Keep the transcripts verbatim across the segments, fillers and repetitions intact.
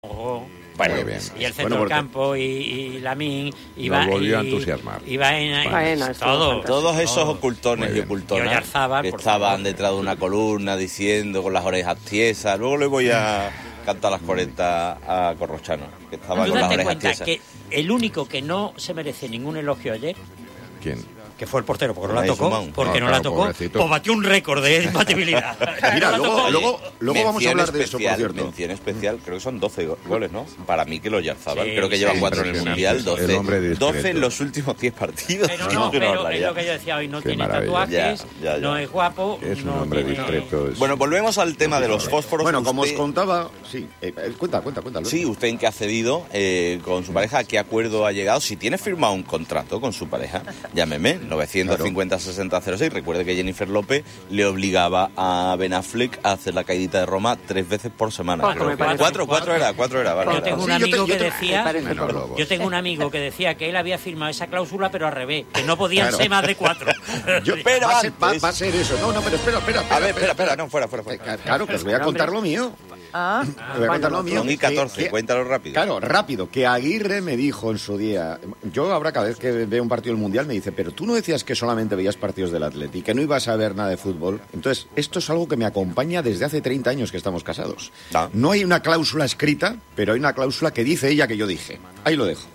Oh, bueno, muy bien. Y el centro bueno, del campo y, y Lamín iba, nos volvió y, a entusiasmar. Iba en, bueno, todo. Todos esos todo. ocultones y ocultonas Oyarzabal, que por estaban favor. detrás de una columna diciendo con las orejas tiesas. Luego le voy a cantar las cuarenta a Corrochano, que estaba Tú con las date orejas cuenta tiesas. que el único que no se merece ningún elogio ayer, ¿Quién? que fue el portero, porque no la Ahí tocó, Sumán. porque No, no, la claro, tocó, pobrecito. pues batió un récord de imbatibilidad. Mira, No la luego, tocó. luego, luego vamos a Mención hablar de eso, por especial, cierto. Mención especial, creo que son doce go- goles, ¿no? Para mí que los Oyarzabal, Sí, creo que sí, llevan sí, cuatro en el impresionante. Mundial, El hombre doce, discreto. doce en los últimos diez partidos. Pero Es no, una pero es barbaridad. lo que yo decía hoy, no Qué tiene maravilla. tatuajes, Ya, ya, ya. no es guapo, Es un no hombre tiene- discreto. es- Bueno, volvemos al tema de los fósforos. Bueno, como os Usted- contaba, sí, eh, eh, cuenta, cuenta, cuenta. Alberto. Sí, usted en qué ha cedido eh, con su pareja, ¿a qué acuerdo ha llegado? Si tiene firmado un contrato con su pareja, llámeme, novecientos cincuenta sesenta cero seis. Recuerde que Jennifer López le obligaba a Ben Affleck a hacer la caidita de Roma tres veces por semana. Poco, creo me que. parece. Cuatro, cuatro era, cuatro era. Vale, Yo vale. tengo un Sí, yo te- amigo yo que te- decía, me parece Menos poco. lobos. yo tengo un amigo que decía que él había firmado esa cláusula, pero al revés, que no podían Claro. ser más de cuatro. Yo- Pero va, a ser, va- antes- va a ser eso. No, no, pero espera, espera. A ver, espera, espera, no, fuera, fuera, Eh, fuera. Claro, que os voy a contar lo mío. Ah, Os voy a contar lo mío. Son y catorce, Que- que- cuéntalo rápido. Claro, rápido, que Aguirre me dijo en su día, yo ahora cada vez que veo un partido del Mundial me dice, pero tú no decías que solamente veías partidos del Atleti, y que no ibas a ver nada de fútbol. Entonces, esto es algo que me acompaña desde hace treinta años que estamos casados. Ah. No hay una cláusula escrita, pero hay una cláusula que dice ella que yo dije. Ahí lo dejo.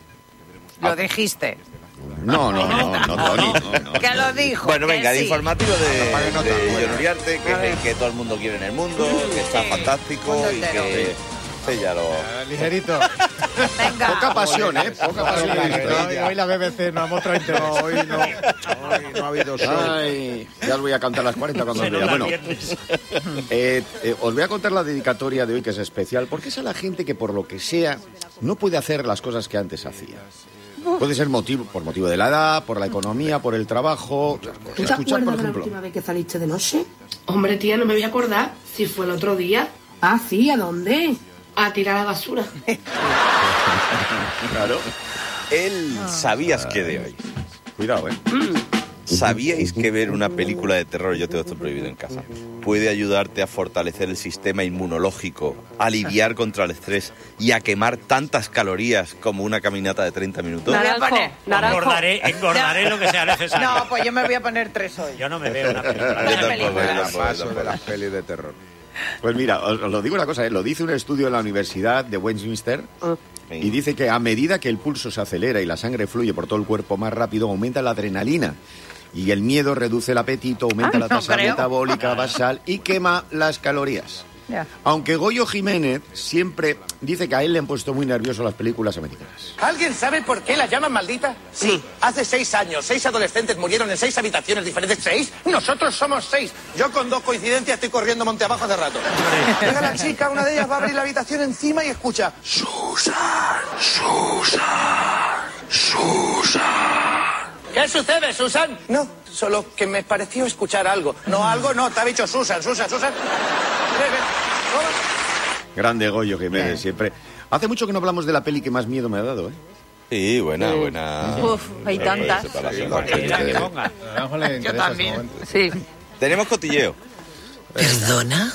lo dijiste. No, no, no, no, Tony, no, no. Que lo dijo. Bueno, que venga, el sí. informativo de, pague nota, de bueno. John Uriarte, que A es ver. el que todo el mundo quiere en el mundo, que está Sí. fantástico Mundo y entero. que... Sí, ya lo... Ligerito. Venga. Poca pasión, ¿eh? Poca pasión. he visto, Hoy, ¿eh? hoy la B B C nos ha mostrado interés. No, hoy no. Hoy no ha habido sol. Ay, ya os voy a cantar las cuarenta cuando os Se nos vea. da Bueno, viernes. eh, eh, os voy a contar la dedicatoria de hoy, que es especial, porque es a la gente que por lo que sea no puede hacer las cosas que antes hacía. Puede ser motivo, por motivo de la edad, por la economía, por el trabajo. ¿Tú te Escuchad, acuerdas por de la ejemplo. última vez que saliste de noche? Hombre, tía, no me voy a acordar si fue el otro día. Ah, sí, ¿a dónde? A tirar a la basura. Claro. El ¿sabías qué de hoy? Cuidado, ¿eh? ¿Sabíais que ver una película de terror, yo tengo esto prohibido en casa, puede ayudarte a fortalecer el sistema inmunológico, a lidiar contra el estrés y a quemar tantas calorías como una caminata de treinta minutos? Me voy a Naranjo, poner, naranjo. Engordaré, engordaré lo que sea necesario. No, pues yo me voy a poner tres hoy. Yo no me veo una película. Yo Una tampoco, película. yo La tampoco, yo paso de tampoco. las pelis de terror. Pues mira, os, os lo digo una cosa, ¿eh? Lo dice un estudio en la Universidad de Westminster y dice que a medida que el pulso se acelera y la sangre fluye por todo el cuerpo más rápido, aumenta la adrenalina. Y el miedo reduce el apetito, aumenta Ah, la no tasa creo. metabólica basal y quema las calorías. Ya. Aunque Goyo Jiménez siempre dice que a él le han puesto muy nervioso las películas americanas. ¿Alguien sabe por qué la llaman maldita? Sí. Hace seis años, seis adolescentes murieron en seis habitaciones diferentes. ¿Seis? Nosotros somos seis. Yo con dos coincidencias estoy corriendo monte abajo hace rato. Llega la chica, una de ellas va a abrir la habitación encima y escucha... Susan, Susan, Susan. ¿Qué sucede, Susan? No, solo que me pareció escuchar algo. No, algo no, te ha dicho Susan, Susan, Susan. Ven, ven. Toma. Grande Goyo Jiménez, siempre. Hace mucho que no hablamos de la peli que más miedo me ha dado, ¿eh? Sí, buena, buena. Uf, hay buena tantas. separación. Cualquiera que ponga. Naranjo le Yo interesa ese también. momento. Sí. Tenemos cotilleo. ¿Perdona?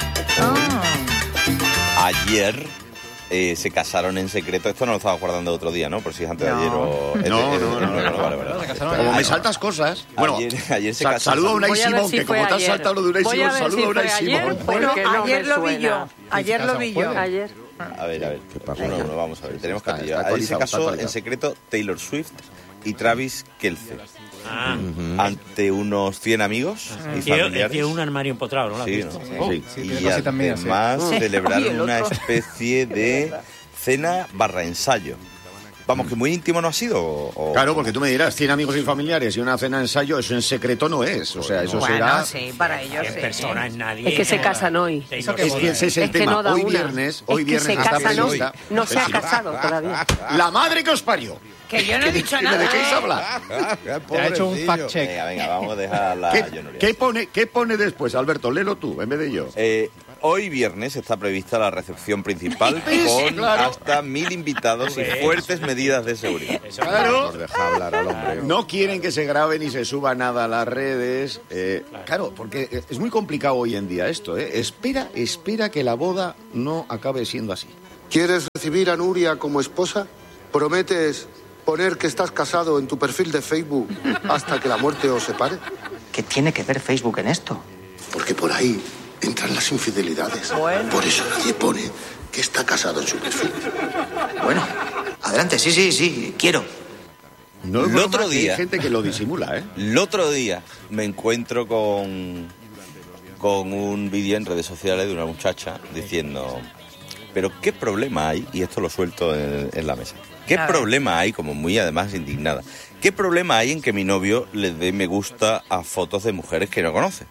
Ayer eh, se casaron en secreto. Esto no lo estaba guardando otro día, ¿no? Por si es antes de ayer o... No, eh, no, eh, no, no, vale, vale. Como me saltas cosas. Bueno, Ayer, ayer se sa- casaron. saludo a Unai Voy a ver Simón, si que fue como te has ayer. saltado lo de Unai Voy a Simón, ver saludo si a Unai fue Simón. ayer, Bueno, porque no ayer me lo vi suena. yo. Ayer lo vi yo. Ayer. A ver, a ver. ¿Qué pasa? Uno a uno, vamos a ver. Tenemos Está- cotilleo. está Ayer se actualizado, está casó en actualizado. secreto Taylor Swift y Travis Kelce. Ah, Ante unos cien amigos y tiene, familiares. tiene un armario empotrado, ¿no? ¿La has Sí, visto? ¿no? Sí. Sí, tiene Y cositas mías, sí. además Sí. celebraron Uy, el una otro. especie de cena barra ensayo. Vamos, que muy íntimo no ha sido. o- o- Claro, porque tú me dirás, cien amigos y familiares y una cena de ensayo, eso en secreto no es. O sea, eso Bueno, será... sí, para ellos En sí. persona, en nadie. Es que se casan hoy. Taylor que Es Swift. que ese es el Es que tema. no da hoy una. viernes, hoy Es que viernes se está casan hoy. prevista... No se ha Sí. casado todavía. ¡La madre que os parió! Que yo no he dicho ¿De nada. qué queréis hablar? Te ha hecho un fact check. Venga, venga, vamos a dejar la ¿Qué, John Uriarte. qué pone, ¿Qué pone después, Alberto? Léelo tú, en vez de yo. Eh, hoy viernes está prevista la recepción principal Sí, con claro. hasta mil invitados y fuertes medidas de seguridad. Eso Claro. Nos deja hablar al hombre. No quieren que se grabe ni se suba nada a las redes. eh, claro, porque es muy complicado hoy en día esto. ¿eh? Espera, espera que la boda no acabe siendo así. ¿Quieres recibir a Nuria como esposa? ¿Prometes poner que estás casado en tu perfil de Facebook hasta que la muerte os separe? ¿Qué tiene que ver Facebook en esto? Porque por ahí entran las infidelidades. Bueno. Por eso nadie pone que está casado en su perfil. Bueno, adelante, sí, sí, sí, quiero. No el otro día hay gente que lo disimula, ¿eh? El otro día me encuentro con, con un vídeo en redes sociales de una muchacha diciendo... Pero ¿qué problema hay? Y esto lo suelto en, en la mesa. ¿Qué A problema hay, como muy además indignada, qué problema hay en que mi novio le dé me gusta a fotos de mujeres que no conoce?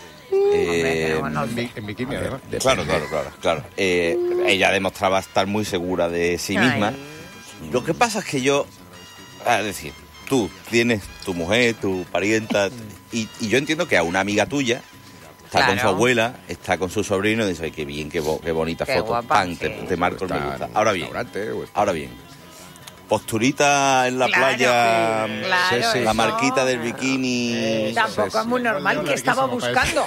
Eh, En, en bikini, además. Claro, claro, claro, claro. Eh, ella demostraba estar muy segura de sí misma. Ay. Lo que pasa es que yo, es decir, tú tienes tu mujer, tu parienta, y, y yo entiendo que a una amiga tuya está Claro. con su abuela, está con su sobrino y dice, ay, qué bien, qué, bo- qué bonita Qué foto. guapa, Pan, te, sí. te marco el me Está gusta. en un Ahora bien, restaurante o está- ahora bien. Posturita en la Claro, playa, sí, claro, Sí, sí. la eso. marquita del bikini. Tampoco es muy normal que estaba buscando.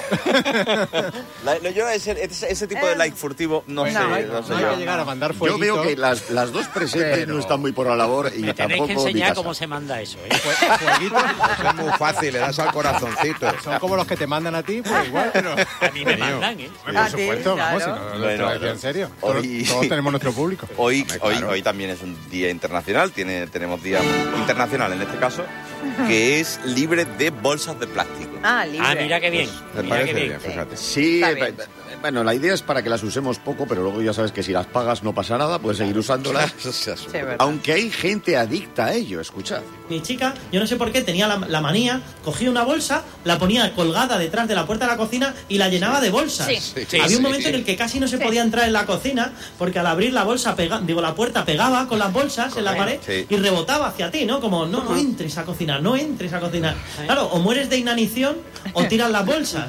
La- lo- yo ese, ese, ese tipo de like furtivo no, No, sé. no, No, No sé hay yo. que llegar a mandar Yo fueguito. veo que las, las dos presentes Pero- no están muy por la labor y Me tenéis tampoco que mi enseñar casa. cómo se manda eso, ¿eh? Fue- fueguitos Eso es muy fácil, le das al corazoncito. son como los que te mandan a ti, pues igual, pero... A mí me mandan, ¿eh? Por A ti, supuesto, vamos, si claro. no, no Bueno, te lo decía en serio. Todos, hoy- todos tenemos nuestro público. Hoy, Hombre, hoy, claro. hoy también es un día internacional, tiene, tenemos día internacional en este caso, que es libre de bolsas de plástico. Ah, libre. Ah, mira qué bien. Me Mira parece qué bien, fíjate. Sí, Está eh, bien. eh, bueno, la idea es para que las usemos poco, pero luego ya sabes que si las pagas no pasa nada, puedes seguir usándolas. Sí, verdad. Aunque hay gente adicta a ello, escuchad. Mi chica, yo no sé por qué, tenía la, la manía, cogía una bolsa, la ponía colgada detrás de la puerta de la cocina y la llenaba de bolsas. Sí. Sí, Había sí, un momento sí. en el que casi no se Sí. podía entrar en la cocina porque al abrir la bolsa, pega, digo, la puerta pegaba con las bolsas en la pared Sí. y rebotaba hacia ti, ¿no? Como, no, no entres a cocinar, no entres a cocinar. Claro, o mueres de inanición o tiras las bolsas.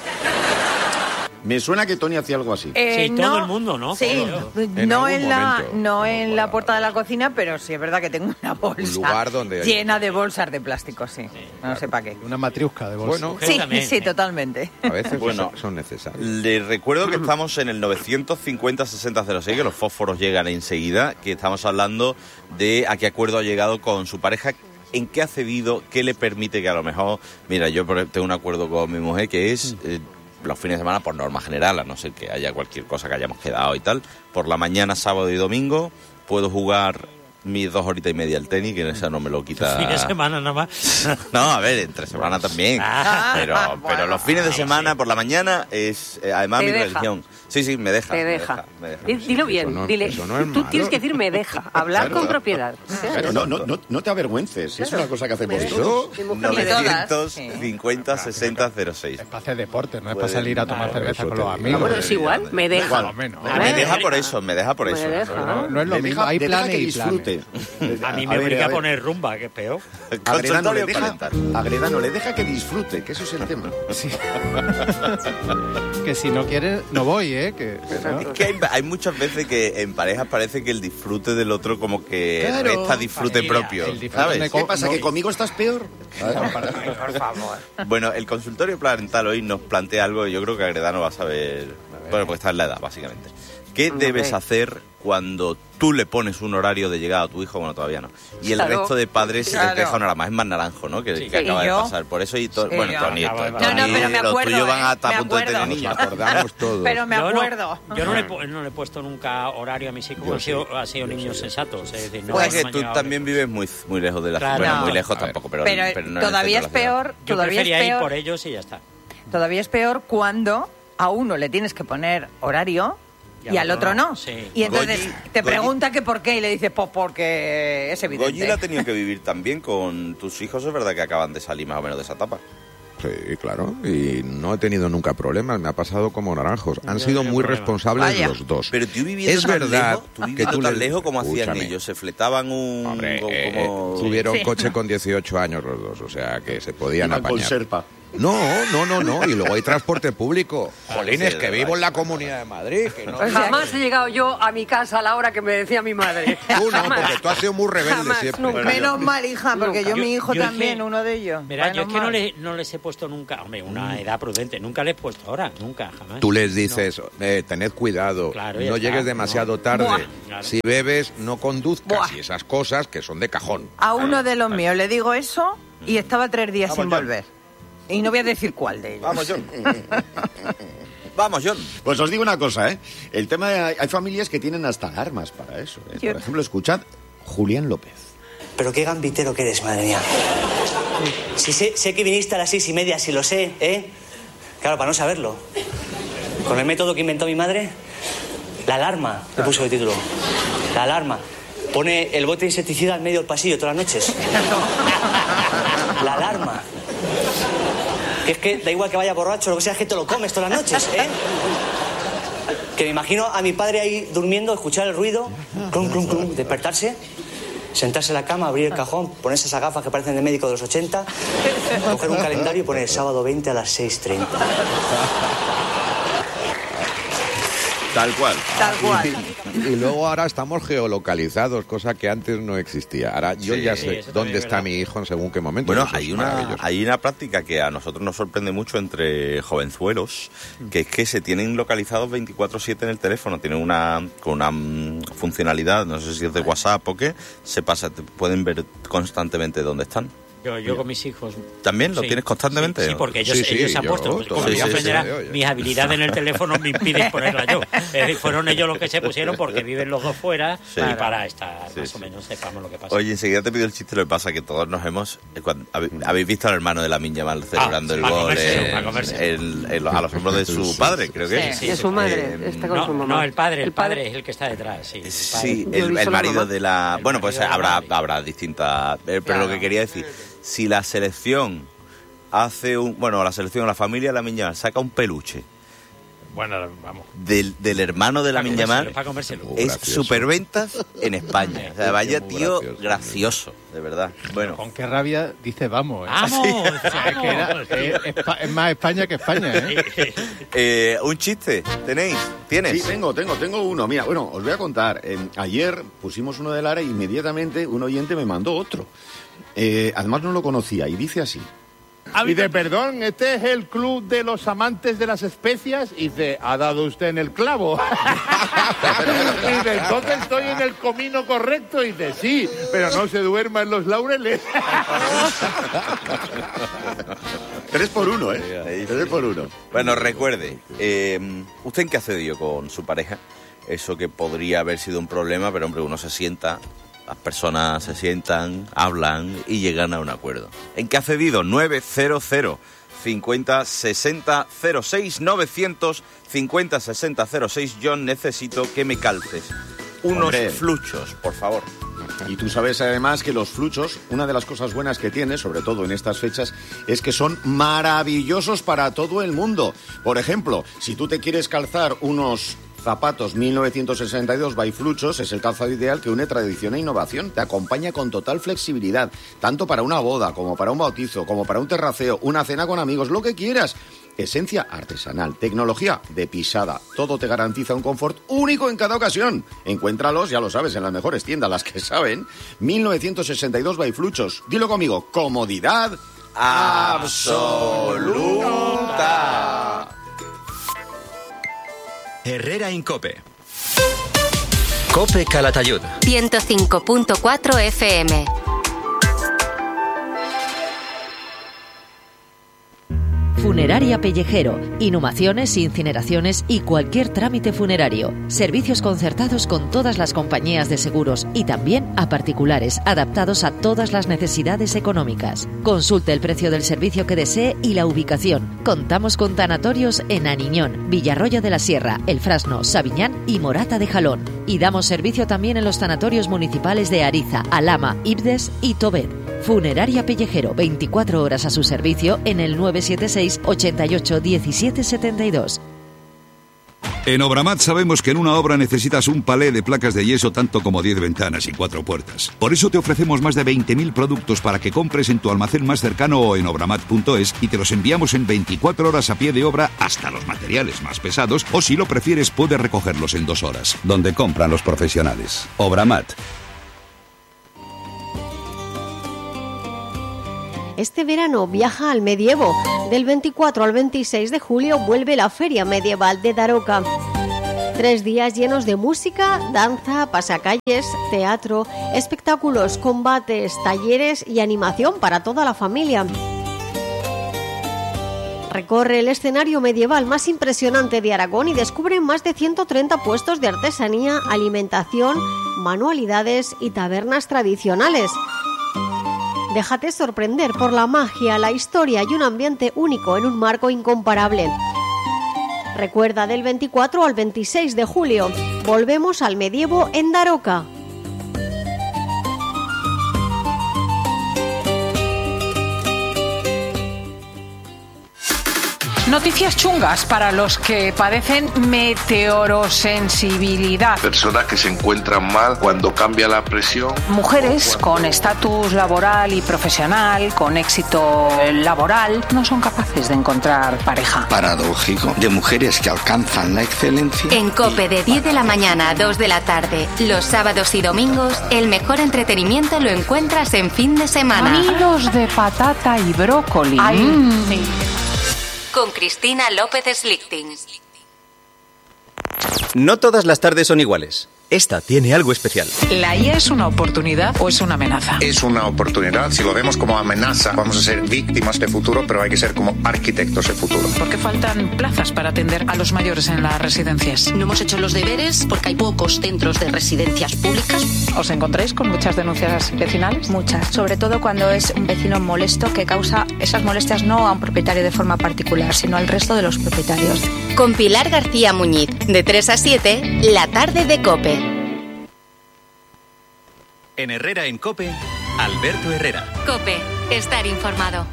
Me suena que Tony hacía algo así. Eh, Sí, todo el mundo, ¿no? Sí, Todo. En no algún en la, momento. no en la puerta de la cocina, pero sí es verdad que tengo una bolsa lugar donde hay- llena de bolsas de plástico, sí. No sé para qué. Una matriusca de bolsa. Bueno, Sí, también, sí, ¿eh? totalmente. a veces Bueno. son, son necesarios. Les recuerdo que estamos en el novecientos cincuenta sesenta cero seis, que los fósforos llegan enseguida, que estamos hablando de a qué acuerdo ha llegado con su pareja, en qué ha cedido, qué le permite que a lo mejor... Mira, yo por- tengo un acuerdo con mi mujer que es... eh, los fines de semana, por norma general, a no ser que haya cualquier cosa que hayamos quedado y tal, por la mañana, sábado y domingo, puedo jugar mis dos horitas y media al tenis, que esa no me lo quita... Fin de semana nada más. No, a ver, entre semana también. Ah, pero, bueno. pero los fines de semana por la mañana es eh, además Te mi deja. religión. Sí, sí, me deja. Te me deja. me deja. Di- Dilo bien, Eso no- dile. eso no es Tú malo. tienes que decir me deja. Hablar Claro. con propiedad. Claro, no, no, no, no te avergüences, es una cosa que hacemos Me todos. Mi mujer me novecientos cincuenta sesenta cero seis. Es para hacer deporte, no es para Puede- salir a tomar claro, cerveza eso con te los digo. amigos. Bueno, es igual, me deja. Igual o menos. A Me ver, deja por eso, me deja por Me eso. deja. No, no es lo Le mismo, deja- hay le deja planes que y planes. disfrute. A mí me obliga a poner rumba, que es peor. Agredano le Consultorio deja, parental. Agredano le deja que disfrute, que eso es el tema. Que si no quieres, no voy, ¿eh? Que, que no. Es que hay, hay muchas veces que en parejas parece que el disfrute del otro como que Claro. resta disfrute Familia. propio, El disfrute ¿sabes? de ¿Qué pasa? no- ¿Que conmigo estás peor? Por favor. Bueno, el consultorio parental hoy nos plantea algo y yo creo que Agredano va a saber... Bueno, porque está en la edad, básicamente. ¿Qué Ok. debes hacer cuando tú le pones un horario de llegada a tu hijo? Bueno, todavía no. Y el Claro. resto de padres se Claro. les deja una hora más. Es más naranjo, ¿no? Que, Sí. que acaba ¿Y de yo? pasar. Por eso y... to- Sí, bueno, yo. Tony, Acaba de Tony, pasar. No, no, pero me los acuerdo, tuyos van a ¿eh? estar a Me punto de tener acuerdo. niños. Nos acordamos todos. Pero me Yo no- acuerdo. Yo no le, he pu- no le he puesto nunca horario a mis hijos, Yo han sido, sí. han sido Yo niños sí. sensatos. Es decir, no, Pues no que me han tú llegado- también vives muy, muy lejos de la ciudad. Claro. Bueno, muy No. lejos A ver. tampoco, pero, Pero, pero no en el todavía es centro de la ciudad. peor, Yo todavía es prefería ir peor, por ellos y ya está. todavía es peor cuando a uno le tienes que poner horario Y y, al al otro otro no. no. Sí. Y entonces Goyi- te Goyi- pregunta que por qué y le dices, pues porque es evidente. Goyi la ha tenido que vivir también con tus hijos. Es verdad que acaban de salir más o menos de esa etapa. Sí, claro. Y no he tenido nunca problemas. Me ha pasado como naranjos. Han Yo sido no muy tengo responsables Vaya. los dos. Pero tú viviendo Es tan verdad lejos, tú que viviendo tú tan le- lejos como hacían Escúchame. ellos. Se fletaban un... Hombre, como- eh, como- tuvieron Sí. coche con dieciocho años los dos, o sea que se podían Iban con apañar. Serpa. No, no, no, no. Y luego hay transporte público. Jolines, que vivo en la Comunidad de Madrid. Que no... Jamás he llegado yo a mi casa a la hora que me decía mi madre. Tú no, porque tú has sido muy rebelde Jamás, siempre. Bueno, menos mal, hija, porque yo, yo mi hijo yo también, es que, uno de ellos. Verá, yo es que mal. no, le, no les he puesto nunca, hombre, una edad prudente, nunca les he puesto ahora, nunca, jamás. Tú les dices, no. eh, tened cuidado, claro, no está, llegues demasiado no. tarde. Claro. Si bebes, no conduzcas. Buah. Y esas cosas que son de cajón. A uno de los míos le digo eso y estaba tres días Vamos, sin John. volver. Y no voy a decir cuál de ellos. Vamos, John. Vamos, John. Pues os digo una cosa, ¿eh? El tema de, hay familias que tienen hasta alarmas para eso, ¿eh? Por ejemplo, escuchad Julián López. Pero qué gambitero que eres, madre mía. Si sé, sé que viniste a las seis y media, si lo sé, ¿eh? Claro, para no saberlo. Con el método que inventó mi madre, la alarma, le puso de título. La alarma. Pone el bote de insecticida en medio del pasillo todas las noches. La alarma. Que es que da igual que vaya borracho, lo que sea, es que te lo comes todas las noches, ¿eh? Que me imagino a mi padre ahí durmiendo, escuchar el ruido, clum, clum, clum, despertarse, sentarse en la cama, abrir el cajón, ponerse esas gafas que parecen de médico de los ochenta, coger un calendario y poner sábado veinte a las seis treinta. Tal cual. Tal cual. Y, y luego ahora estamos geolocalizados, cosa que antes no existía. Ahora yo Sí, ya sí, sé eso dónde también es está verdad. mi hijo en según qué momento. Bueno, Eso es hay una, maravilloso. hay una práctica que a nosotros nos sorprende mucho entre jovenzuelos, que es que se tienen localizados veinticuatro siete en el teléfono. Tienen una, con una mm, funcionalidad, no sé si es de WhatsApp o qué, se pasa, te pueden ver constantemente dónde están. Yo, yo con mis hijos. ¿También lo Sí, tienes constantemente? Sí, sí, porque ellos, Sí, sí, ellos se han yo, puesto. Pues, como sí, ya sí, aprenderás, sí, sí, mis habilidades en el teléfono me impiden ponerla yo. Es decir, fueron ellos los que se pusieron porque viven los dos fuera Sí. y para estar Sí, más sí. o menos sepamos lo que pasa. Oye, enseguida te pido el chiste, lo que pasa que todos nos hemos... eh, cuando- habe- habéis visto al hermano de la Minya Mal celebrando Ah, el a gol comérselo, en- a comérselo. en- en- a los hombros de su padre, creo que Sí, de su madre, está con no, su mamá. no, el padre, el, El padre, padre- es el que está detrás, sí. El Sí, padre. el, el Yo vi marido solo de la... El Bueno, pues marido de la habrá, madre. habrá distintas... eh, Pero Claro. lo que quería decir, si la selección hace un... Bueno, la selección, la familia de la Minya Mal saca un peluche Bueno, vamos. del, del hermano de la Para Minya Mal, comérselo, para comérselo. Muy es gracioso. superventas en España. O sea, vaya Muy tío gracioso. gracioso, de verdad. Bueno, Con qué rabia dice vamos, ¿eh? ¡Vamos! O sea, es, que era- es, es pa- es más España que España, ¿eh? eh, un chiste, ¿tenéis? ¿Tienes? Sí, tengo, tengo, tengo uno. Mira, bueno, os voy a contar. Eh, ayer pusimos uno de Lara e inmediatamente un oyente me mandó otro. Eh, además no lo conocía y dice así. Y de perdón, este es el club de los amantes de las especias. Y dice, ¿ha dado usted en el clavo? Y dice, entonces estoy en el comino correcto. Y dice, sí, pero no se duerma en los laureles. Tres por uno, ¿eh? Tres por uno. Bueno, recuerde, eh, ¿usted en qué ha cedido con su pareja? Eso que podría haber sido un problema, pero hombre, uno se sienta, las personas se sientan, hablan y llegan a un acuerdo. ¿En qué ha cedido? nueve cero cero cincuenta sesenta cero seis novecientos cincuenta sesenta cero seis. John, necesito que me calces unos Hombre. fluchos, por favor. Y tú sabes además que los fluchos, una de las cosas buenas que tiene, sobre todo en estas fechas, es que son maravillosos para todo el mundo. Por ejemplo, si tú te quieres calzar unos zapatos mil novecientos sesenta y dos by Fluchos, es el calzado ideal que une tradición e innovación. Te acompaña con total flexibilidad, tanto para una boda, como para un bautizo, como para un terraceo, una cena con amigos, lo que quieras. Esencia artesanal, tecnología de pisada. Todo te garantiza un confort único en cada ocasión. Encuéntralos, ya lo sabes, en las mejores tiendas, las que saben. mil novecientos sesenta y dos by Fluchos. Dilo conmigo, comodidad absoluta. Herrera Incope. Cope Calatayud. ciento cinco punto cuatro F M. Funeraria Pellejero. Inhumaciones, incineraciones y cualquier trámite funerario. Servicios concertados con todas las compañías de seguros y también a particulares, adaptados a todas las necesidades económicas. Consulte el precio del servicio que desee y la ubicación. Contamos con tanatorios en Aniñón, Villarroya de la Sierra, El Frasno, Sabiñán y Morata de Jalón. Y damos servicio también en los tanatorios municipales de Ariza, Alhama, Ibdes y Tobet. Funeraria Pellejero, veinticuatro horas a su servicio en el nueve siete seis, ochenta y ocho, diecisiete setenta y dos. En Obramat sabemos que en una obra necesitas un palé de placas de yeso tanto como diez ventanas y cuatro puertas. Por eso te ofrecemos más de veinte mil productos para que compres en tu almacén más cercano o en obramat punto es y te los enviamos en veinticuatro horas a pie de obra hasta los materiales más pesados, o si lo prefieres puedes recogerlos en dos horas. Donde compran los profesionales. Obramat. Este verano viaja al medievo. Del veinticuatro al veintiséis de julio vuelve la Feria Medieval de Daroca. Tres días llenos de música, danza, pasacalles, teatro, espectáculos, combates, talleres y animación para toda la familia. Recorre el escenario medieval más impresionante de Aragón y descubre más de ciento treinta puestos de artesanía, alimentación, manualidades y tabernas tradicionales. Déjate sorprender por la magia, la historia y un ambiente único en un marco incomparable. Recuerda, del veinticuatro al veintiséis de julio, volvemos al medievo en Daroca. Noticias chungas para los que padecen meteorosensibilidad. Personas que se encuentran mal cuando cambia la presión. Mujeres con estatus laboral y profesional, con éxito laboral, no son capaces de encontrar pareja. Paradójico, de mujeres que alcanzan la excelencia. En COPE de diez de la mañana a dos de la tarde, los sábados y domingos, el mejor entretenimiento lo encuentras en fin de semana. Nidos de patata y brócoli. Ay, mm. sí. Con Cristina López Slichting. No todas las tardes son iguales. Esta tiene algo especial. ¿La I A es una oportunidad o es una amenaza? Es una oportunidad. Si lo vemos como amenaza, vamos a ser víctimas de futuro, pero hay que ser como arquitectos de futuro. ¿Por qué faltan plazas para atender a los mayores en las residencias? No hemos hecho los deberes porque hay pocos centros de residencias públicas. ¿Os encontráis con muchas denuncias vecinales? Muchas, sobre todo cuando es un vecino molesto que causa esas molestias no a un propietario de forma particular, sino al resto de los propietarios. Con Pilar García Muñiz, de tres a siete, la tarde de COPE. En Herrera en COPE, Alberto Herrera. COPE, estar informado.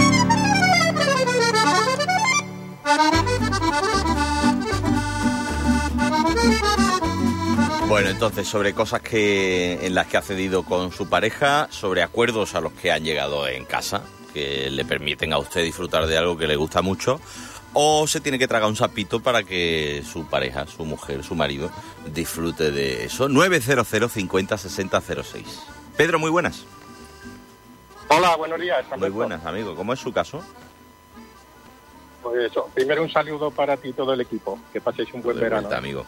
Bueno, entonces, sobre cosas que en las que ha cedido con su pareja, sobre acuerdos a los que han llegado en casa, que le permiten a usted disfrutar de algo que le gusta mucho, o se tiene que tragar un sapito para que su pareja, su mujer, su marido, disfrute de eso. nueve cero cero cincuenta sesenta cero seis. Pedro, muy buenas. Hola, buenos días. Alberto. Muy buenas, amigo. ¿Cómo es su caso? Pues eso, primero un saludo para ti y todo el equipo. Que paséis un buen De verano. vuelta, amigo.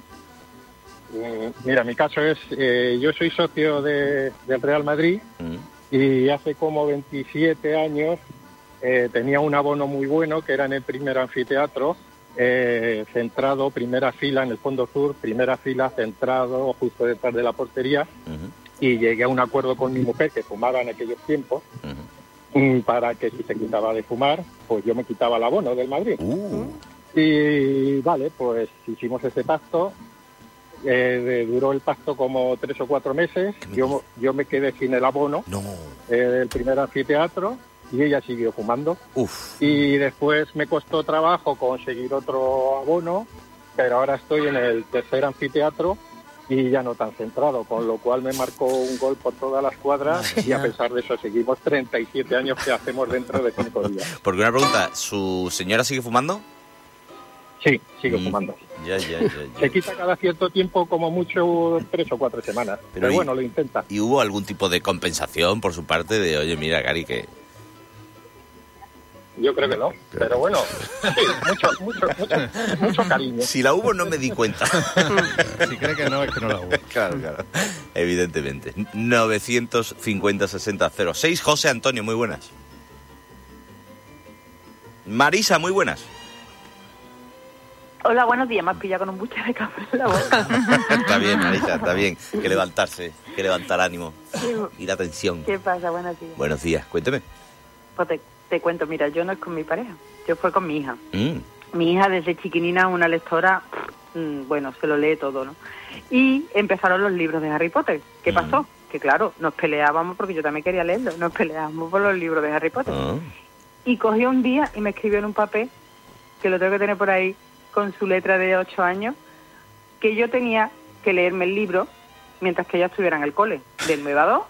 Mira, mi caso es, eh, yo soy socio de, del Real Madrid Mm. y hace como veintisiete años eh, tenía un abono muy bueno que era en el primer anfiteatro, eh, centrado, primera fila en el fondo sur, primera fila centrado justo detrás de la portería. Uh-huh. Y llegué a un acuerdo con mi mujer, que fumaba en aquellos tiempos, uh-huh. para que si se quitaba de fumar, pues yo me quitaba el abono del Madrid. Uh. Y vale, pues hicimos ese pacto. Eh, duró el pacto como tres o cuatro meses. Yo, yo me quedé sin el abono no. eh, del primer anfiteatro y ella siguió fumando. Uf. Y después me costó trabajo conseguir otro abono, pero ahora estoy en el tercer anfiteatro y ya no tan centrado, con lo cual me marcó un gol por todas las cuadras y a pesar de eso seguimos treinta y siete años que hacemos dentro de cinco días. Porque una pregunta, ¿su señora sigue fumando? Sí, sigue Mm, fumando. Ya, ya, ya, ya. Se quita cada cierto tiempo, como mucho tres o cuatro semanas, pero, y- bueno, lo intenta. ¿Y hubo algún tipo de compensación por su parte de, oye, mira, Gary, que... Yo creo que no, pero bueno, sí, mucho, mucho, mucho, mucho cariño. Si la hubo, no me di cuenta. Si cree que no, es que no la hubo. Claro, claro. Evidentemente. novecientos cincuenta sesenta cero seis. José Antonio, muy buenas. Marisa, muy buenas. Hola, buenos días. Me has pillado con un buche de café en la boca. Está bien, Marisa, está bien. Que levantarse, que levantar ánimo y la tensión. ¿Qué pasa? Buenos días. Buenos días, cuénteme. Pues te, te cuento, mira, yo no es con mi pareja, yo fue con mi hija. Mm. Mi hija desde chiquinina, una lectora, mmm, bueno, se lo lee todo, ¿no? Y empezaron los libros de Harry Potter. ¿Qué Mm. pasó? Que claro, nos peleábamos, porque yo también quería leerlo, nos peleábamos por los libros de Harry Potter. Ah. Y cogió un día y me escribió en un papel, que lo tengo que tener por ahí, con su letra de ocho años, que yo tenía que leerme el libro mientras que ella estuviera en el cole, del nueve a dos.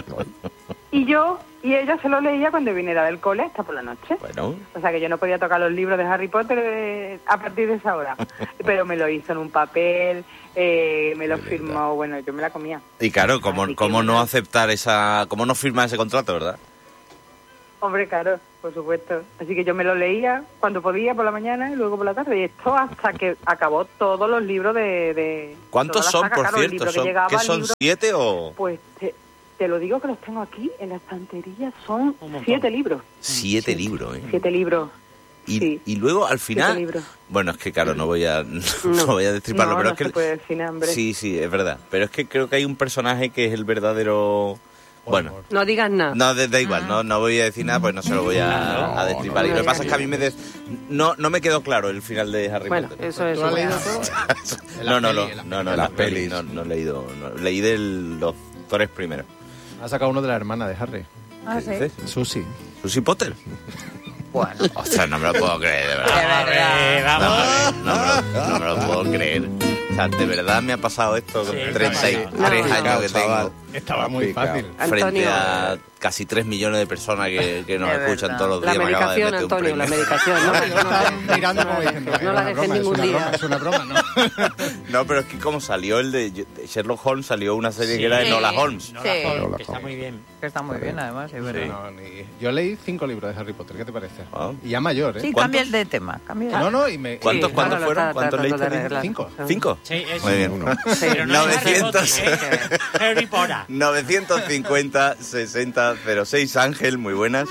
Y yo y ella se lo leía cuando viniera del cole hasta por la noche. Bueno. O sea que yo no podía tocar los libros de Harry Potter eh, a partir de esa hora. Pero me lo hizo en un papel, eh, me lo firmó, bueno, yo me la comía. Y claro, ¿cómo, cómo no aceptar esa... cómo no firmar ese contrato, verdad? Hombre, claro, por supuesto. Así que yo me lo leía cuando podía por la mañana y luego por la tarde. Y esto hasta que acabó todos los libros de... de ¿Cuántos son, saga, por claro, cierto? Que ¿Son, llegaba, ¿qué son libro, siete o...? Pues te, te lo digo que los tengo aquí en la estantería. Son siete libros. Siete libros, ¿eh? Siete libros. Y, sí. y luego al final... Siete libros. Bueno, es que claro, no voy a, no, no voy a destriparlo, no, pero no es que... se puede decir, hombre. Sí, sí, es verdad. Pero es que creo que hay un personaje que es el verdadero... Bueno, No digas nada. no, da, da igual, no, no voy a decir nada, pues no se lo voy a, a destripar. no, Y lo que no, pasa no, es que a mí me des, no, no me quedó claro el final de Harry Bueno, Potter. eso es... ¿Tú has leído todo? No, no, no, En las no, no, en las las pelis, pelis. no, no he leído, no, leí de los tres primeros. Ha sacado uno de la hermana de Harry. Ah, ¿Qué sí. dices? Susi. ¿Susi Potter? Bueno. Ostras, no me lo puedo creer, de verdad. De verdad. No, me- no, me lo, no me lo puedo creer. O sea, de verdad me ha pasado esto con Sí, treinta y no, tres no. años que Chaval. tengo. Estaba muy fácil. Frente Antonio. a casi tres millones de personas que, que nos De escuchan verdad. todos los La días. Me acaba de medicación, meter un Antonio, la premio. medicación, ¿no? Yo estaba mirando como diciendo, No "Es la una dejes broma, es ningún una día". broma, es una broma, ¿no? No, pero es que como salió el de de Sherlock Holmes, salió una serie Sí. que era de Sí. Nola Holmes. No Sí. la jodas, No la que está jodas. muy bien. Que está muy bien, además, es verdad. No, ni- Yo leí cinco libros de Harry Potter, ¿qué te parece? Ah. Y ya mayor, ¿eh? Sí, ¿Cuántos? cambia el de tema. Cambia el- No, no, y me... ¿Cuántos, y- cuántos claro, fueron? está ¿Cuántos tratando de leíste? arreglar. Cinco. ¿Cinco? Sí, es Muy bien. Uno. Pero no es Harry novecientos. Potter, ¿eh? Harry Potter. novecientos cincuenta sesenta cero seis. Ángel, muy buenas.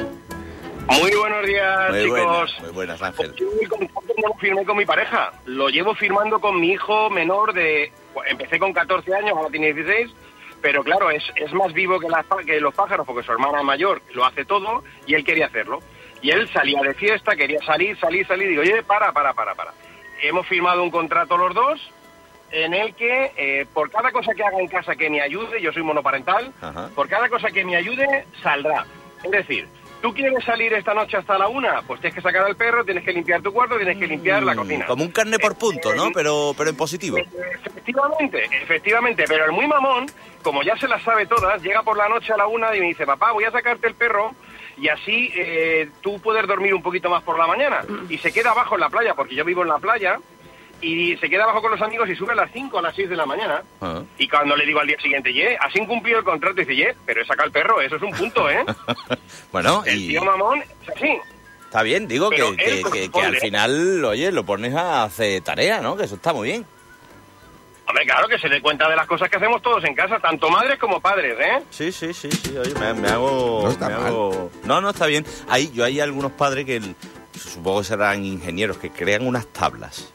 Muy buenos días, Muy chicos. buenas, muy buenas, Ángel. Yo el contrato no lo firmé con mi pareja, lo llevo firmando con mi hijo menor de... Empecé con catorce años, ahora tiene dieciséis, pero claro, es, es más vivo que, las, pá- que los pájaros porque su hermana mayor lo hace todo y él quería hacerlo. Y él salía de fiesta, quería salir, salir, salir, digo, oye, para, para, para, para. Hemos firmado un contrato los dos en el que eh, por cada cosa que haga en casa que me ayude, yo soy monoparental, Ajá. por cada cosa que me ayude, saldrá. Es decir, ¿tú quieres salir esta noche hasta la una? Pues tienes que sacar al perro, tienes que limpiar tu cuarto, tienes que limpiar la cocina. Como un carne por punto, ¿no? Pero, pero en positivo. Efectivamente, efectivamente, pero el muy mamón, como ya se las sabe todas, llega por la noche a la una y me dice, papá, voy a sacarte el perro y así eh, tú puedes dormir un poquito más por la mañana. Y se queda abajo en la playa, porque yo vivo en la playa, y se queda abajo con los amigos y sube a las cinco, a las seis de la mañana. Ah. Y cuando le digo al día siguiente, ye, has incumplido el contrato, dice, ye, pero he sacado el perro, eso es un punto, ¿eh? Bueno, El y tío mamón es así. está bien, digo que, Pero que, él que- que responde. al final, oye, lo pones a hacer tarea, ¿no? Que eso está muy bien. Hombre, claro, que se dé cuenta de las cosas que hacemos todos en casa, tanto madres como padres, ¿eh? Sí, sí, sí, sí, oye, me, me hago... No está me mal. hago- No, no, está bien. Hay, yo hay algunos padres que, el- supongo que serán ingenieros, que crean unas tablas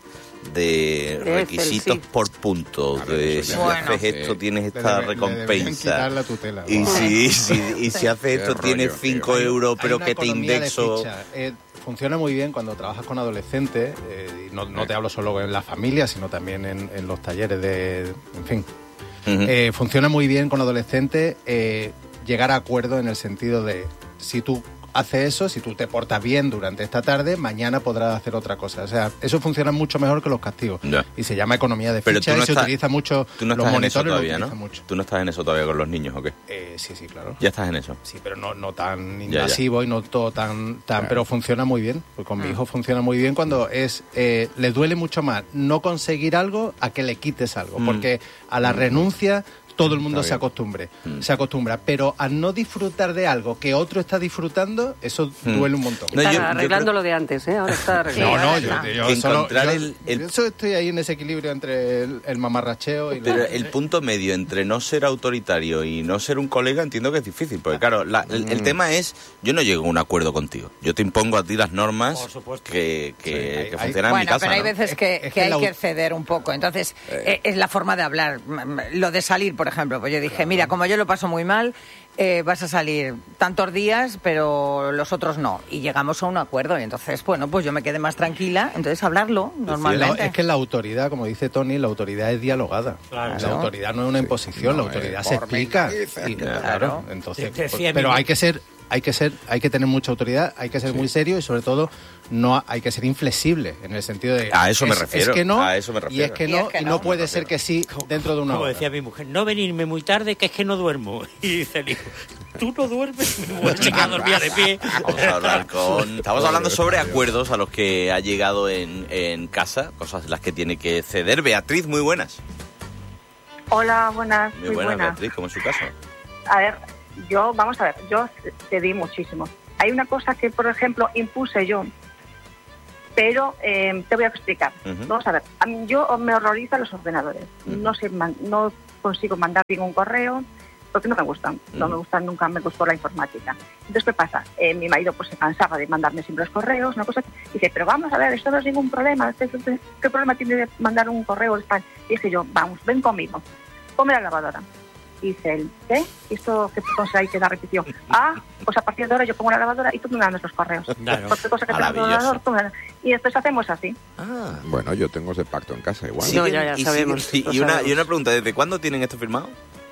de Excel, requisitos sí. por punto, de eso si ya- haces sí. esto tienes Le esta debe- le deberían recompensa. quitar la tutela. Y Wow. si, si- y si haces Qué esto tienes rollo, cinco tío. euros, pero Hay una que te economía de indexo... ficha. Eh, funciona muy bien cuando trabajas con adolescentes, eh, y no, no te hablo solo en la familia, sino también en, en los talleres de... En fin. Ujú. Eh, funciona muy bien con adolescentes eh, llegar a acuerdo en el sentido de si tú haces eso, si tú te portas bien durante esta tarde, mañana podrás hacer otra cosa. O sea, eso funciona mucho mejor que los castigos. Ya. Y se llama economía de Pero ficha tú no y se estás- utiliza mucho. Tú no los estás en eso monitores lo todavía, ¿no? utilizan mucho. Tú no estás en eso todavía con los niños, ¿o qué? Eh, sí, sí, claro. Ya estás en eso. Sí, pero no, no tan Ya, ya. invasivo y no todo tan... tan Claro. Pero funciona muy bien. Pues con mi Ah. hijo funciona muy bien cuando es... Eh, le duele mucho más no conseguir algo a que le quites algo. Mm. Porque a la renuncia todo el mundo Está se bien. acostumbre. Mm. Se acostumbra. Pero al no disfrutar de algo que otro está disfrutando, eso Mm. duele un montón. No, yo- Está yo arreglando creo- lo de antes, ¿eh? Ahora está No, arreglando. no, yo, yo Que solo... encontrar yo- el- el- yo solo estoy ahí en ese equilibrio entre el, el mamarracheo y... la- Pero el punto medio entre no ser autoritario y no ser un colega entiendo que es difícil, porque claro, la- el, el Mm. tema es, yo no llego a un acuerdo contigo, yo te impongo a ti las normas Por supuesto. que, que, Sí, hay- que hay- funcionan en mi Bueno, casa, pero hay ¿no? veces que, Es- es que que hay la- que ceder un poco. Entonces, eh, es la forma de hablar. M- m- Lo de salir, por ejemplo. Pues yo dije, mira, como yo lo paso muy mal, eh, vas a salir tantos días, pero los otros no. Y llegamos a un acuerdo. Y entonces, bueno, pues yo me quedé más tranquila. Entonces, hablarlo No, normalmente. es que la autoridad, como dice Tony, la autoridad es dialogada. Claro. La autoridad no es una imposición, No, la autoridad eh, se por mí explica. narices. Y, Claro. claro, entonces, Te- te pues, decía pero mi- hay que ser hay que ser, hay que tener mucha autoridad, hay que ser sí. muy serio y sobre todo no hay que ser inflexible en el sentido de a eso me es, refiero, es que no, a eso me refiero. y es que no, y, es que no, y no puede ser que sí dentro de una Como hora. decía mi mujer, no venirme muy tarde que es que no duermo. Y dice el hijo, tú no duermes, me voy a dormir de pie. Vamos a hablar con... Estamos hablando sobre acuerdos a los que ha llegado en, en casa, cosas en las que tiene que ceder. Beatriz, muy buenas. Hola, buenas. Muy, muy buenas, buenas. Beatriz, ¿cómo es su caso? A ver, yo, vamos a ver, yo cedí muchísimo. Hay una cosa que, por ejemplo, impuse yo, pero eh, te voy a explicar. Uh-huh. Vamos a ver, a mí, yo me horrorizan los ordenadores. Uh-huh. No sé, man, no consigo mandar ningún correo porque no me gustan. Uh-huh. No me gustan, nunca me gustó la informática. Entonces, ¿qué pasa? Eh, mi marido pues se cansaba de mandarme siempre los correos, una cosa. Y dice, pero vamos a ver, esto no es ningún problema. ¿Qué, qué, qué problema tiene de mandar un correo? Y dije yo, vamos, ven conmigo. Ponme la lavadora. Y dice él, ¿qué? ¿Y esto qué cosa hay que dar repetición? Ah, pues a partir de ahora yo pongo la lavadora y tú me mandas los correos. Claro. Cualquier cosa que tengas en el ordenador, tú me la... Y después hacemos así. Ah. Bueno, yo tengo ese pacto en casa igual. Sí, no, ya, ya y, sabemos. Sí, y, una, y una pregunta, ¿desde cuándo tienen esto firmado?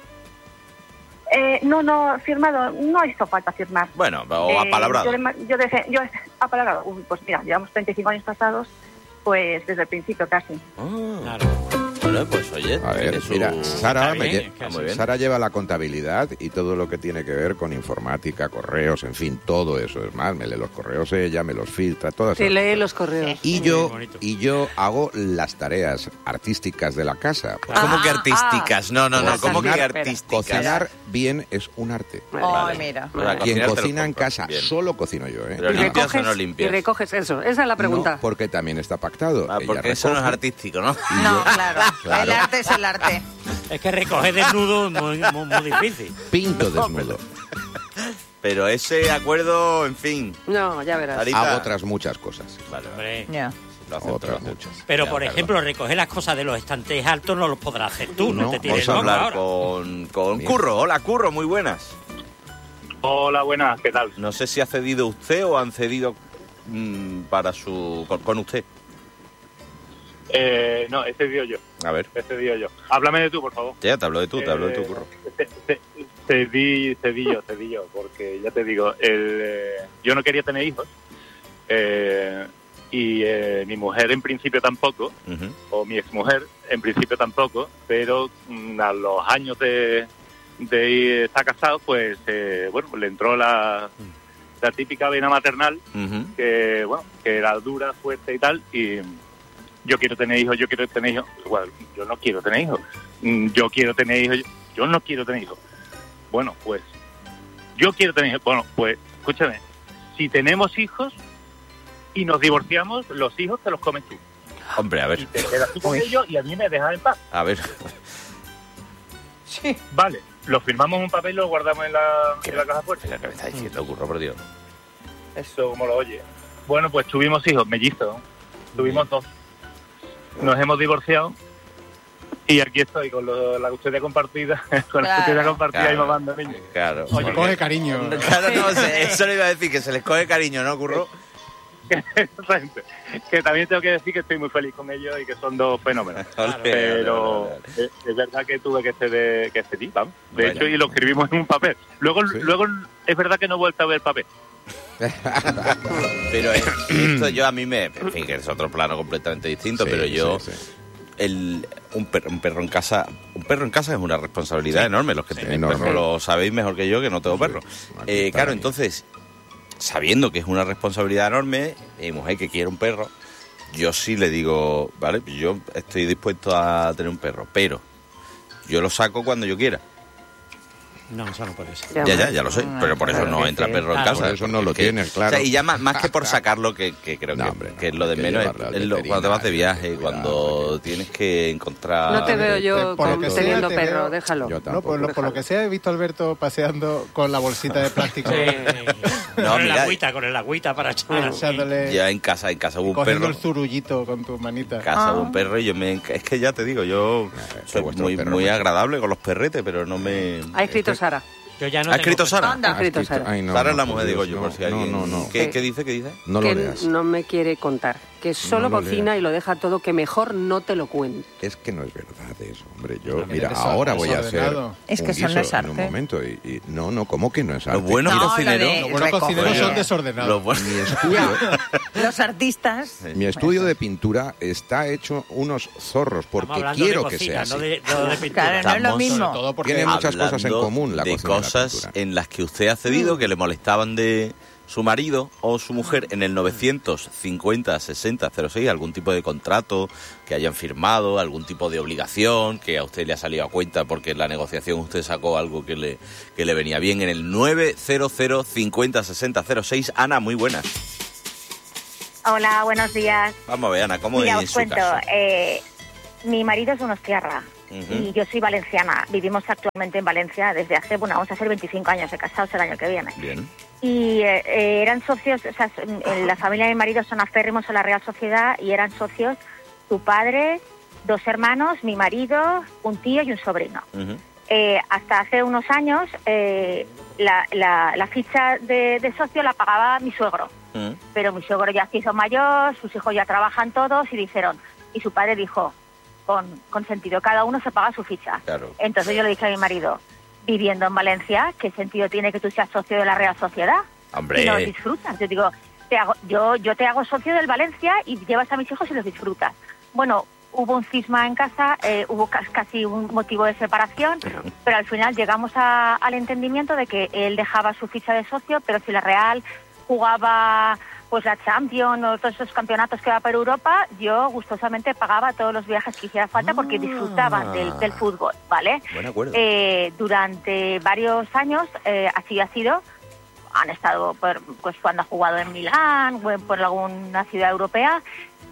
Eh, no, no, firmado, no hizo falta firmar. Bueno, o apalabrado. Eh, yo, yo, dejé, yo apalabrado, pues mira, llevamos treinta y cinco años pasados, pues desde el principio casi. Oh. Claro. Bueno, pues oye, a ver, su... mira, Sara, me bien, lle- Sara lleva la contabilidad y todo lo que tiene que ver con informática, correos, en fin, todo eso. Es más, me lee los correos ella, me los filtra, todas Se esas lee cosas. los correos. Y yo, y yo hago las tareas artísticas de la casa. ¿Cómo ah, que artísticas? Ah, no, no, no, ¿cómo que artísticas? Cocinar bien es un arte. Oh, vale. Mira. Vale. Quien cocina en casa, bien. Solo cocino yo, ¿eh? Pero limpias o no limpias. Y recoges eso, esa es la pregunta. No, porque también está pactado. Ah, porque ella eso recoge, no es artístico, ¿no? No, claro. Claro. El arte es el arte. Es que recoger desnudo es muy, muy, muy difícil. Pinto desnudo. Pero ese acuerdo, en fin. No, ya verás. Sarita. Hago otras muchas cosas. Vale, hombre. Ya. Otras muchas. Pero, ya, por perdón. ejemplo, recoger las cosas de los estantes altos no los podrás hacer tú, no, no te tires Vamos a loco hablar ahora. con, con Curro. Hola, Curro, muy buenas. Hola, buenas, ¿qué tal? No sé si ha cedido usted o han cedido mmm, para su con, con usted. Eh, no, he cedido yo. A ver. He cedido yo. Háblame de tú, por favor. Ya, te hablo de tú, te eh, hablo de tu Curro. C- c- cedí, cedí yo, cedí yo, porque ya te digo, el, eh, yo no quería tener hijos. Eh, y eh, mi mujer en principio tampoco, uh-huh. o mi exmujer en principio tampoco, pero mm, a los años de, de estar casado, pues eh, bueno, le entró la, la típica vena maternal, uh-huh. que bueno, que era dura, fuerte y tal, y yo quiero tener hijos, yo quiero tener hijos, igual, yo no quiero tener hijos, yo quiero tener hijos, yo no quiero tener hijos. Bueno, pues yo quiero tener hijos, bueno, pues escúchame, si tenemos hijos y nos divorciamos, los hijos te los comes tú. Hombre, a ver. Y te quedas tú con ellos y a mí me dejas en paz. A ver. Sí. Vale, lo firmamos en un papel y lo guardamos en la, en la caja fuerte. ¿Qué me está diciendo, Curro, por Dios? Eso, como lo oye. Bueno, pues tuvimos hijos, mellizos. Tuvimos dos. Nos hemos divorciado. Y aquí estoy con lo, la custodia compartida, con claro. la custodia compartida claro. y mamando niños. Claro. Oye, se coge cariño. Claro, no, eso le iba a decir, que se les coge cariño, ¿no, Curro? Que también tengo que decir que estoy muy feliz con ellos y que son dos fenómenos. Claro, pero vale, vale. Es, es verdad que tuve que ceder, que ceder, vamos. De bueno. hecho, y lo escribimos en un papel. Luego, sí. luego es verdad que no he vuelto a ver el papel. Pero esto yo a mí me... En fin, que es otro plano completamente distinto, sí, pero yo... Sí, sí. El, un, perro, un perro en casa un perro en casa es una responsabilidad sí. enorme. Los que sí, tenéis perro lo sabéis mejor que yo, que no tengo perro. Sí, eh, claro, entonces, sabiendo que es una responsabilidad enorme, y mujer que quiere un perro, yo sí le digo, vale, yo estoy dispuesto a tener un perro, pero yo lo saco cuando yo quiera. No, eso no puede ser. Ya, ya, ya lo sé, no, pero por eso no entra sí. perro en casa. Por eso no lo tienes, claro. O sea, y ya más, más que por sacarlo, que, que creo no, que, hombre, no, que es lo de menos, es, es lo, cuando te vas de viaje, cuando tienes que encontrar... No te veo yo por con, teniendo te perro, veo, déjalo. Yo no, por, lo, por lo que sea, he visto a Alberto paseando con la bolsita de plástico. Sí. No, con mira, el agüita, con el agüita para echar. Ya en casa, en casa hubo un perro. Cogiendo el zurullito con tus manitas. En casa ah. hubo un perro y yo me... Es que ya te digo, yo soy muy, muy agradable con los perretes, pero no me... Ha escrito Sara. Yo ya no ¿Ha escrito Sara? Ha escrito Sara. Ay, no, Sara es la mujer, digo yo, por si alguien... No, no, no. ¿Qué, ¿Qué dice? ¿Qué dice? No lo leas. No me quiere contar. que solo No lo cocina leas. y lo deja todo, que mejor no te lo cuente. Es que no es verdad eso, hombre. Yo, Pero mira, que es ahora voy a hacer desordenado. Es que un eso no guiso es arte. en un momento. Y, y- no, no, ¿cómo que no es arte? Los buenos Mira, cocineros... Los buenos cocineros son desordenados. Los buenos- Mi estudio, Los artistas. mi estudio de pintura está hecho unos zorros porque hablando de quiero que cocina, sea así. no de- no de pintura. Claro, no es lo mismo. Sobre todo porque Tiene muchas cosas en Hablando común la de cocina y la cosas pintura. en las que usted ha cedido, que le molestaban de su marido o su mujer en el novecientos cincuenta sesenta cero seis, algún tipo de contrato que hayan firmado, algún tipo de obligación que a usted le ha salido a cuenta porque en la negociación usted sacó algo que le, que le venía bien, en el nueve cero cero cincuenta sesenta cero seis. Ana, muy buenas. Hola, buenos días. Vamos a ver, Ana, ¿cómo Mira, es en os su cuento. caso? Eh, mi marido es un hostiarra Ujú. y yo soy valenciana. Vivimos actualmente en Valencia desde hace, bueno, vamos a hacer veinticinco años de casados el año que viene. Bien. Y eh, eh, eran socios, o sea, en la familia de mi marido son aférrimos a la Real Sociedad y eran socios su padre, dos hermanos, mi marido, un tío y un sobrino. Ujú. Eh, hasta hace unos años eh, la, la, la ficha de, de socio la pagaba mi suegro. Mm. Pero mi suegro ya se hizo mayor, sus hijos ya trabajan todos y dijeron, y su padre dijo, con, con sentido, cada uno se paga su ficha. Claro. Entonces yo le dije a mi marido, viviendo en Valencia, ¿qué sentido tiene que tú seas socio de la Real Sociedad? Hombre. Y no disfrutas. Yo digo, te hago, yo, yo te hago socio del Valencia y llevas a mis hijos y los disfrutas. Bueno, hubo un cisma en casa, eh, hubo cas- casi un motivo de separación, pero al final llegamos a- al entendimiento de que él dejaba su ficha de socio, pero si la Real jugaba pues la Champions o todos esos campeonatos que va por Europa, yo gustosamente pagaba todos los viajes que hiciera falta porque disfrutaban del, del fútbol, ¿vale? Buen acuerdo. Eh, durante varios años eh, así ha sido. Han estado, por, pues cuando ha jugado en Milán o en, por alguna ciudad europea,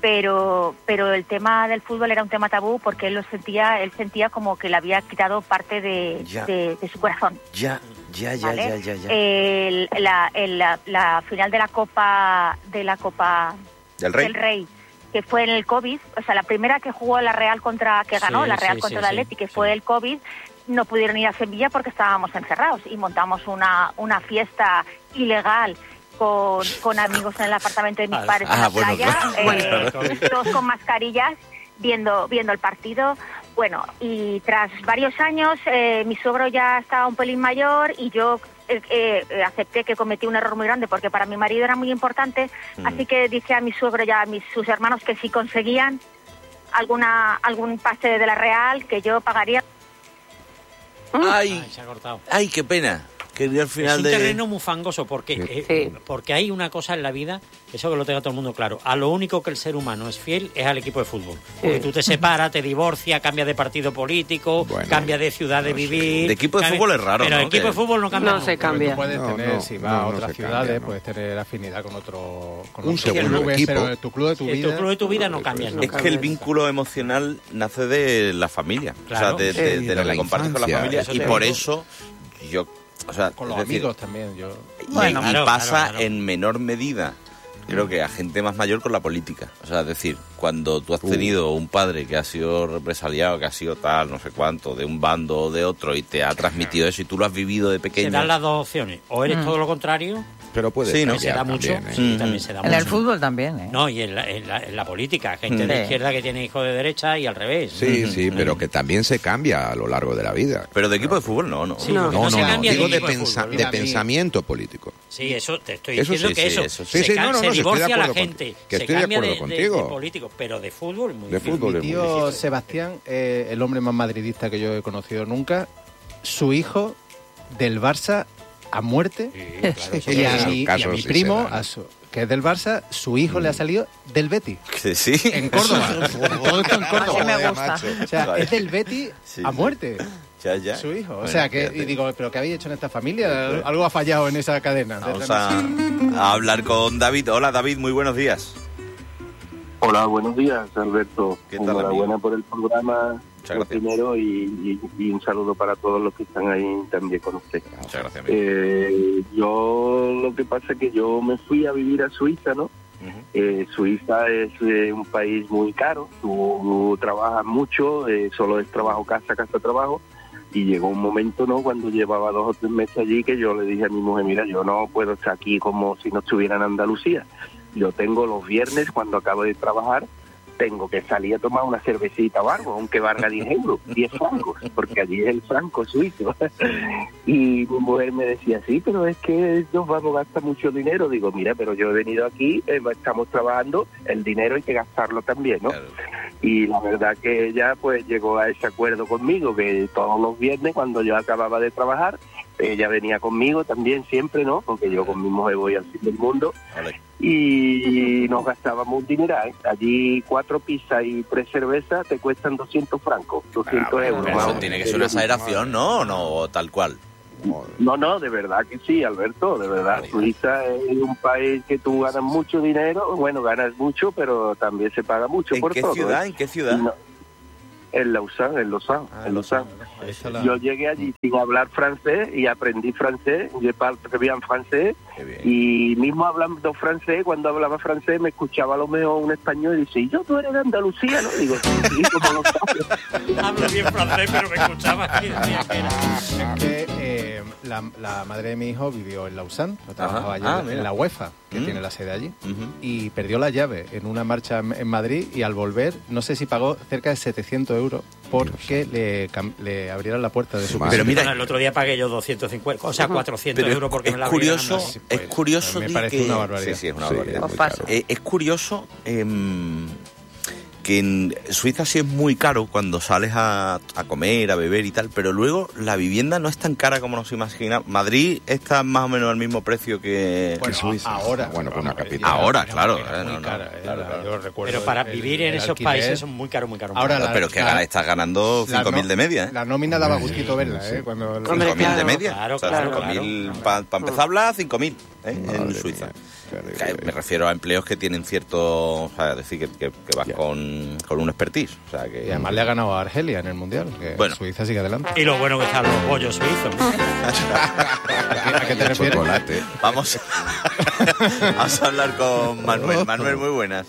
pero pero el tema del fútbol era un tema tabú porque él lo sentía, él sentía como que le había quitado parte de, Ya. de, de su corazón. Ya, ya, ya, ¿Vale? ya, ya, ya. El- la, el- la, la final de la Copa de la Copa ¿Del Rey? que fue en el COVID, o sea, la primera que jugó la Real contra, que ganó Sí, la Real sí, contra sí, el sí, Atleti, que fue el COVID, no pudieron ir a Sevilla porque estábamos encerrados y montamos una, una fiesta ilegal con, con amigos en el apartamento de mis Ah, padres en ah, la bueno, playa, claro. eh, todos con mascarillas, viendo, viendo el partido. Bueno, y tras varios años, eh, mi suegro ya estaba un pelín mayor y yo eh, eh, acepté que cometí un error muy grande porque para mi marido era muy importante, Mm. así que dije a mi suegro y a mis, sus hermanos que si conseguían alguna algún pase de la Real, que yo pagaría. Ay, se ha cortado. ay, qué pena. Que al Es final un de... terreno muy fangoso porque, eh, Sí. porque hay una cosa en la vida, eso que lo tenga todo el mundo claro, a lo único que el ser humano es fiel es al equipo de fútbol. Porque Sí. tú te separas, te divorcias, cambias de partido político, cambias de ciudad de vivir. De equipo de cambia- fútbol es raro, Pero ¿no? el equipo Que- de fútbol no cambia. No se nunca. cambia. Tú puedes No, tener, no, si vas no, a no otras se ciudades, cambia, ¿no? puedes tener afinidad con otro, con Un otro segundo club, equipo. pero tu club de tu Sí, vida. tu club de tu vida no cambia. Es que el vínculo emocional nace de la familia, Claro. o sea, de, de- Sí, de lo de la que compartes con la infancia, familia eso y te por digo. eso yo, o sea, Con es los decir, amigos también. Yo... y, Bueno, y claro, pasa claro, claro. en menor medida, creo que a gente más mayor con la política. O sea, es decir, cuando tú has Uh. tenido un padre que ha sido represaliado, que ha sido tal, no sé cuánto, de un bando o de otro, y te ha transmitido eso y tú lo has vivido de Se pequeño. dan las dos opciones. O eres Mm. todo lo contrario, Pero puede Sí, ¿no? que se da cambiar mucho, también, ¿eh? sí, Mm. también se da En mucho. el fútbol también, ¿eh? No, y en la, en la, en la política, gente Mm. de Sí. izquierda que tiene hijos de derecha y al revés. Sí, Mm. sí, pero que también se cambia a lo largo de la vida. Pero de equipo de fútbol no, no. Sí, No. porque No, no, se no, cambia digo de de, equipo de pensa- fútbol. de Mira, a mí- pensamiento político. Sí, eso te estoy Eso diciendo sí, que sí, eso, eso sí. se, Sí, sí, ca- no, no, se no, si estoy de divorcia a la acuerdo con- gente, que se estoy de cambia acuerdo de, de- contigo. de político, pero de fútbol muy De difícil. fútbol Mi es muy tío difícil. Sebastián, eh, el hombre más madridista que yo he conocido nunca, su hijo del Barça a muerte. y, a Esos mi, y a casos mi sí primo, se dan. a su- que es del Barça, su hijo le ha salido del Betis. Que sí. En Córdoba. Todo esto en Córdoba. Así me Joder, gusta. macho. O sea, es del Betis Sí, a sí. muerte. Ya, ya. Su hijo. O Bueno, sea, que fíjate. y digo, ¿pero qué habéis hecho en esta familia? Algo ha fallado en esa cadena. Vamos a, a hablar con David. Hola, David, muy buenos días. Hola, buenos días, Alberto. ¿Qué tal, Enhorabuena amigo? por el programa, Muchas lo gracias. primero, y, y- y un saludo para todos los que están ahí también con usted. Muchas gracias, amigo. Eh, yo lo que pasa es que yo me fui a vivir a Suiza, ¿no? Ujú. Eh, Suiza es eh, un país muy caro, tú trabajas mucho, eh, solo es trabajo, casa, casa, trabajo, y llegó un momento, ¿no?, cuando llevaba dos o tres meses allí, que yo le dije a mi mujer, mira, yo no puedo estar aquí como si no estuviera en Andalucía. yo tengo los viernes, cuando acabo de trabajar, tengo que salir a tomar una cervecita o algo, aunque valga diez euros, diez francos, porque allí es el franco suizo. Y mi mujer me decía, sí, pero es que nos vamos a gastar mucho dinero. Digo, mira, pero yo he venido aquí, eh, estamos trabajando, el dinero hay que gastarlo también, ¿no? Claro. Y la verdad que ella pues llegó a ese acuerdo conmigo, que todos los viernes cuando yo acababa de trabajar, ella venía conmigo también siempre, ¿no? Porque yo con mi mujer voy al fin del mundo. Vale. Y nos gastábamos un dineral, ¿eh? Allí cuatro pizzas y tres cervezas te cuestan doscientos francos, doscientos ah, bueno, euros. Eso tiene que ser una exageración, ¿no? ¿O no, tal cual? No, no, de verdad que sí, Alberto, de verdad. Suiza es un país que tú ganas mucho dinero, bueno, ganas mucho, pero también se paga mucho por todo. ¿En qué ciudad? ¿eh? ¿En qué ciudad? No, en Lausanne, en Lausanne, ah, en Lausanne. La... Yo llegué allí sin hablar francés y aprendí francés, je parle très bien francés, y mismo hablando francés, cuando hablaba francés me escuchaba a lo mejor un español y dice, ¿y yo tú eres de Andalucía? ¿No? Digo, sí, como lo sabes. Hablo bien francés, pero me escuchaba y decía que era. Es que eh, la, la madre de mi hijo vivió en Lausanne, trabajaba allí ah, en la UEFA, que ¿Mm? tiene la sede allí, uh-huh. y perdió la llave en una marcha en Madrid y al volver, no sé si pagó cerca de setecientos euros porque le, le abrieran la puerta de su casa. Pero mira, el otro día pagué yo doscientos cincuenta, o sea, cuatrocientos pero euros porque es me la curioso, abrieran. Sí, pues, es curioso, me parece que... una barbaridad. Sí, sí, es una sí, barbaridad. Es, eh, es curioso eh, que en Suiza sí es muy caro cuando sales a, a comer, a beber y tal, pero luego la vivienda no es tan cara como nos imaginamos. Madrid está más o menos al mismo precio que, bueno, que Suiza. Ahora, bueno, con una capital. Ahora, claro. Era muy no, no, cara, claro, era, claro. Yo recuerdo pero para el, vivir el, en el esos alquiler, países son muy caros, muy caros. Ahora, muy la, pero que la, estás ganando cinco mil no, de media, ¿eh? La nómina daba gustito verla, ¿eh? Cuando cinco mil claro, de media. Claro, o sea, claro, cinco mil, claro. para pa empezar a hablar, cinco mil ¿eh? en Suiza. Mía. Me refiero a empleos que tienen cierto, o sea, decir que, que, que vas yeah. con, con un expertise, o sea que y además le ha ganado a Argelia en el mundial, que bueno. Suiza sigue adelante. Y lo bueno que están los pollos suizos. ¿A qué te refieres? Chocolate. Vamos, vamos a hablar con Manuel. Manuel, muy buenas.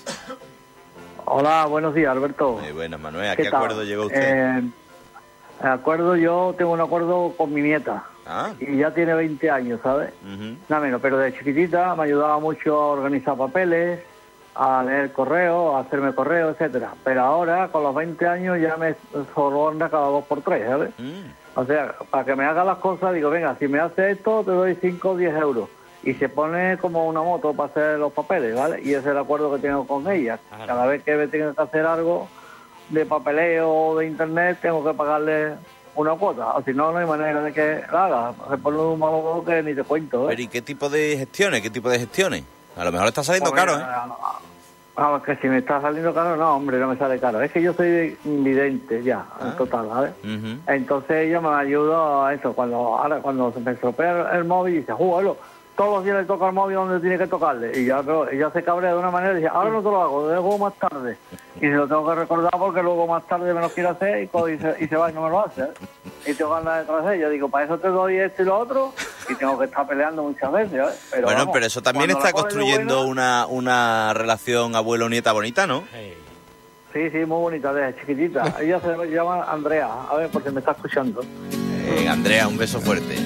Hola, buenos días, Alberto. Muy buenas, Manuel. ¿A qué, qué tal? acuerdo llegó usted? Eh, acuerdo, yo tengo un acuerdo con mi nieta. Ah. Y ya tiene veinte años, ¿sabes? Uh-huh. Nada menos, pero de chiquitita me ayudaba mucho a organizar papeles, a leer correos, a hacerme correos, etcétera. Pero ahora, con los veinte años, ya me soborna cada dos por tres, ¿sabes? Mm. O sea, para que me haga las cosas, digo, venga, si me hace esto, te doy cinco o diez euros. Y se pone como una moto para hacer los papeles, ¿vale? Y ese es el acuerdo que tengo con ella. Claro. Cada vez que me tenga que hacer algo de papeleo o de internet, tengo que pagarle una cuota, o si no, no hay manera de que la haga. Se pone un malo que ni te cuento, ¿eh? Pero ¿y qué tipo de gestiones? ¿Qué tipo de gestiones? A lo mejor está saliendo pues caro, mira, ¿eh? Vamos, que si me está saliendo caro, no, hombre, no me sale caro. Es que yo soy vidente ya, ah. en total, ¿sabes? Uh-huh. Entonces ella me ayuda a eso. Cuando ahora cuando se me estropea el móvil, dice, ¡juego! Todos los días le toca el móvil donde tiene que tocarle. Y ya pero ella se cabrea de una manera y dice, ahora no te lo hago, lo dejo más tarde. Y se lo tengo que recordar porque luego más tarde me lo quiere hacer y, y, se, y se va y no me lo hace. ¿eh? Y tengo ganas detrás de ella. Digo, para eso te doy esto y lo otro. Y tengo que estar peleando muchas veces. ¿eh? Pero bueno, vamos, pero eso también está construyendo buena, una, una relación abuelo-nieta bonita, ¿no? Sí, sí, muy bonita, desde chiquitita. Ella se llama Andrea. A ver, porque me está escuchando. Eh, Andrea, un beso fuerte.